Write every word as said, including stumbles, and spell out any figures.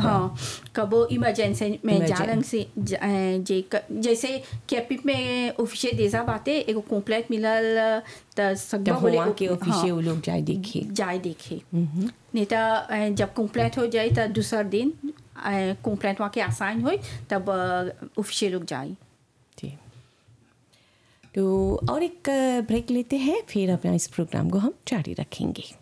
हाँ कबो इमरजेंसी में Emergen- जालन से ज- अ, जे क- जैसे कैपिप में ऑफिशियल देजा बाते एगो कॉम्प्लेट मिलल त सकबा तो बोले हुआ के हाँ, ऑफिशियल वो लोग जाए देखे जाए देखे नहीं तो अ, जब कॉम्प्लेट हो जाए तो दूसरा दिन कॉम्प्लेट वहाँ के आसाइन हो तब ऑफिशियल लोग जाए जी। तो और एक ब्रेक लेते हैं, फिर अपना इस प्रोग्राम को हम जारी रखेंगे।